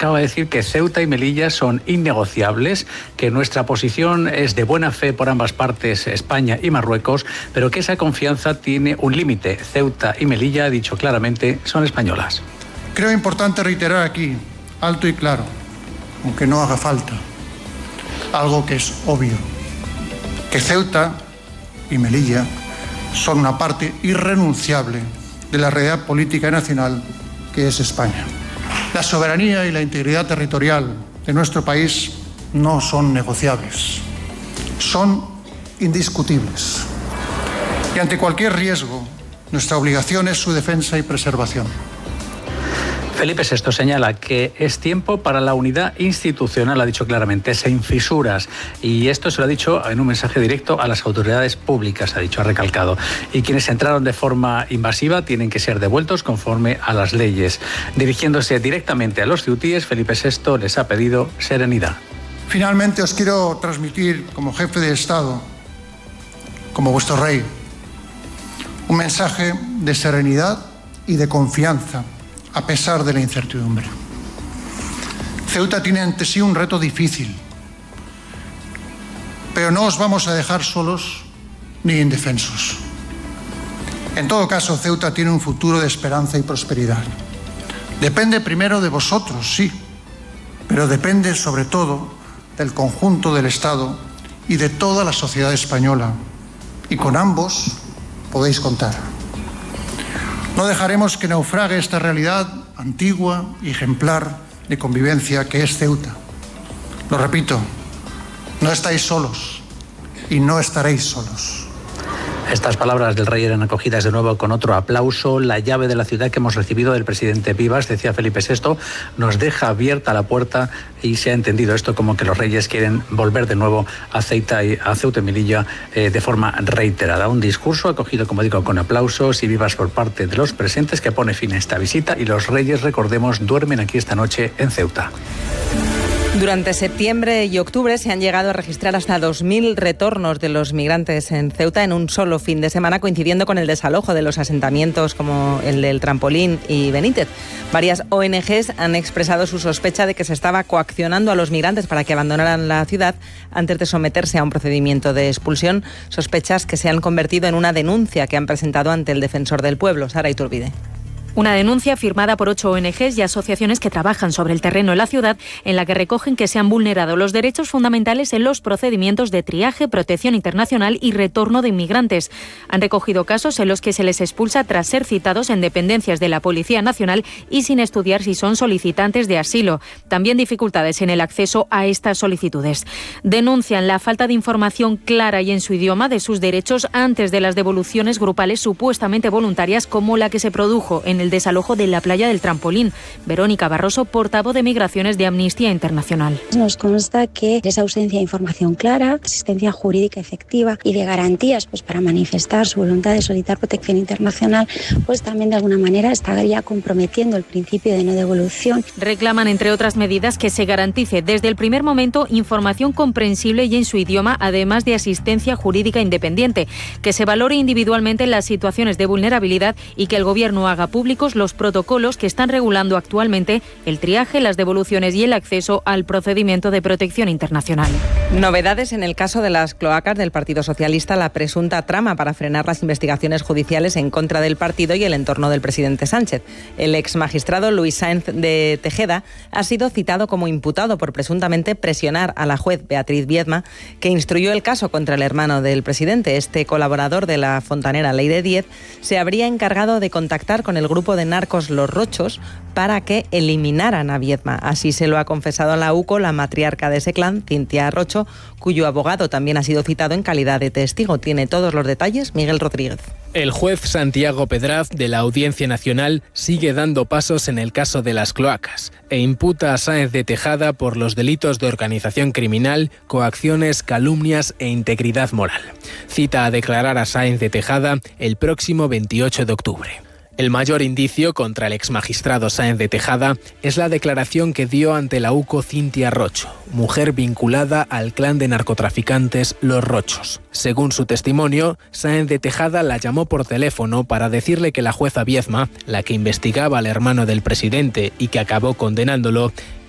acaba de decir que Ceuta y Melilla son innegociables, que nuestra posición es de buena fe por ambas partes, España y Marruecos, pero que esa confianza tiene un límite. Ceuta y Melilla, ha dicho claramente, son españolas. Creo importante reiterar aquí, alto y claro, aunque no haga falta, algo que es obvio, que Ceuta y Melilla son una parte irrenunciable de la realidad política nacional que es España. La soberanía y la integridad territorial de nuestro país no son negociables, son indiscutibles. Y ante cualquier riesgo, nuestra obligación es su defensa y preservación. Felipe VI señala que es tiempo para la unidad institucional, ha dicho claramente, sin fisuras. Y esto se lo ha dicho en un mensaje directo a las autoridades públicas, ha dicho, ha recalcado. Y quienes entraron de forma invasiva tienen que ser devueltos conforme a las leyes. Dirigiéndose directamente a los ceutíes, Felipe VI les ha pedido serenidad. Finalmente os quiero transmitir, como jefe de Estado, como vuestro rey, un mensaje de serenidad y de confianza, a pesar de la incertidumbre. Ceuta tiene ante sí un reto difícil, pero no os vamos a dejar solos ni indefensos. En todo caso, Ceuta tiene un futuro de esperanza y prosperidad. Depende primero de vosotros, sí, pero depende sobre todo del conjunto del Estado y de toda la sociedad española. Y con ambos podéis contar. No dejaremos que naufrague esta realidad antigua y ejemplar de convivencia que es Ceuta. Lo repito, no estáis solos y no estaréis solos. Estas palabras del rey eran acogidas de nuevo con otro aplauso. La llave de la ciudad que hemos recibido del presidente Vivas, decía Felipe VI, nos deja abierta la puerta, y se ha entendido esto como que los reyes quieren volver de nuevo a Ceuta y Melilla de forma reiterada. Un discurso acogido, como digo, con aplausos y vivas por parte de los presentes, que pone fin a esta visita, y los reyes, recordemos, duermen aquí esta noche en Ceuta. Durante septiembre y octubre se han llegado a registrar hasta 2.000 retornos de los migrantes en Ceuta en un solo fin de semana, coincidiendo con el desalojo de los asentamientos como el del Trampolín y Benítez. Varias ONGs han expresado su sospecha de que se estaba coaccionando a los migrantes para que abandonaran la ciudad antes de someterse a un procedimiento de expulsión, sospechas que se han convertido en una denuncia que han presentado ante el Defensor del Pueblo, Sara Iturbide. Una denuncia firmada por 8 ONGs y asociaciones que trabajan sobre el terreno en la ciudad, en la que recogen que se han vulnerado los derechos fundamentales en los procedimientos de triaje, protección internacional y retorno de inmigrantes. Han recogido casos en los que se les expulsa tras ser citados en dependencias de la Policía Nacional y sin estudiar si son solicitantes de asilo. También dificultades en el acceso a estas solicitudes. Denuncian la falta de información clara y en su idioma de sus derechos antes de las devoluciones grupales supuestamente voluntarias, como la que se produjo en el desalojo de la playa del Trampolín. Verónica Barroso, portavoz de Migraciones de Amnistía Internacional. Nos consta que esa ausencia de información clara, asistencia jurídica efectiva y de garantías para manifestar su voluntad de solicitar protección internacional, pues también de alguna manera estaría comprometiendo el principio de no devolución. Reclaman, entre otras medidas, que se garantice desde el primer momento información comprensible y en su idioma, además de asistencia jurídica independiente, que se valore individualmente las situaciones de vulnerabilidad y que el Gobierno haga público los protocolos que están regulando actualmente el triaje, las devoluciones y el acceso al procedimiento de protección internacional. Novedades en el caso de las cloacas del Partido Socialista, la presunta trama para frenar las investigaciones judiciales en contra del partido y el entorno del presidente Sánchez. El exmagistrado Luis Sáenz de Tejeda ha sido citado como imputado por presuntamente presionar a la juez Beatriz Viedma, que instruyó el caso contra el hermano del presidente. Este colaborador de la fontanera Ley de 10 se habría encargado de contactar con el grupo de narcos Los Rochos para que eliminaran a Viedma. Así se lo ha confesado a la UCO la matriarca de ese clan, Cintia Rocho, cuyo abogado también ha sido citado en calidad de testigo. Tiene todos los detalles Miguel Rodríguez. El juez Santiago Pedraz de la Audiencia Nacional sigue dando pasos en el caso de las cloacas e imputa a Sáenz de Tejada por los delitos de organización criminal, coacciones, calumnias e integridad moral. Cita a declarar a Sáenz de Tejada el próximo 28 de octubre. El mayor indicio contra el exmagistrado Sáenz de Tejada es la declaración que dio ante la UCO Cintia Rocho, mujer vinculada al clan de narcotraficantes Los Rochos. Según su testimonio, Sáenz de Tejada la llamó por teléfono para decirle que la jueza Viedma, la que investigaba al hermano del presidente y que acabó condenándolo,